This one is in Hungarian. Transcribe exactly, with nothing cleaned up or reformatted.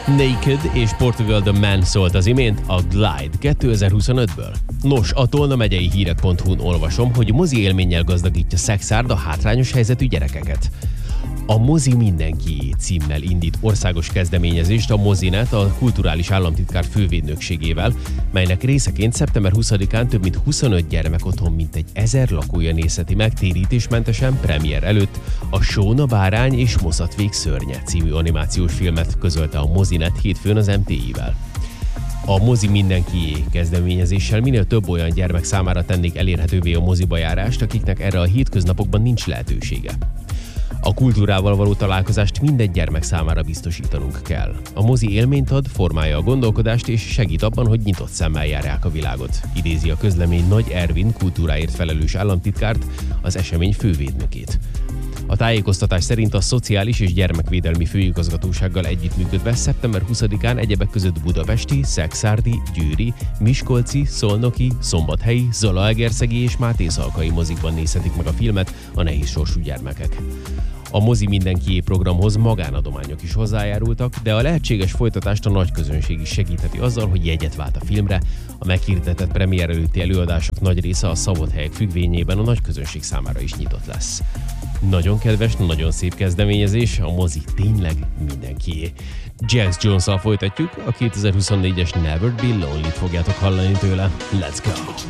Naked és Portugal The Man szólt az imént a Glide kétezer-huszonötből. Nos, a Tolna megyei hírek pont hu-n olvasom, hogy mozi élménnyel gazdagítja Szexárd a hátrányos helyzetű gyerekeket. A Mozi Mindenkié címmel indít országos kezdeményezést a Mozinet a kulturális államtitkár fővédnökségével, melynek részeként szeptember huszadikán több mint huszonöt gyermek otthon mintegy ezer lakója nézheti meg térítésmentesen premier előtt a Sóna Bárány és Moszatvég szörnye című animációs filmet, közölte a Mozinet hétfőn az em té i-vel. A Mozi Mindenkié kezdeményezéssel minél több olyan gyermek számára tennék elérhetővé a moziba járást, akiknek erre a hétköznapokban nincs lehetősége. A kultúrával való találkozást minden gyermek számára biztosítanunk kell. A mozi élményt ad, formálja a gondolkodást és segít abban, hogy nyitott szemmel járják a világot, idézi a közlemény Nagy Ervin kultúráért felelős államtitkárt, az esemény fővédnökét. A tájékoztatás szerint a Szociális és Gyermekvédelmi Főigazgatósággal együttműködve szeptember huszadikán egyebek között budapesti, szekszárdi, győri, miskolci, szolnoki, szombathelyi, zalaegerszegi és mátészalkai mozikban nézhetik meg a filmet a nehéz sorsú gyermekek. A Mozi Mindenkié programhoz magánadományok is hozzájárultak, de a lehetséges folytatást a nagy közönség is segítheti azzal, hogy jegyet vált a filmre. A meghirdetett premier előtti előadások nagy része a szabott helyek függvényében a nagy közönség számára is nyitott lesz. Nagyon kedves, nagyon szép kezdeményezés, a mozi tényleg mindenkié. Jax Jones-szal folytatjuk, a kétezer-huszonnégyes Never Be Lonely-t fogjátok hallani tőle. Let's go!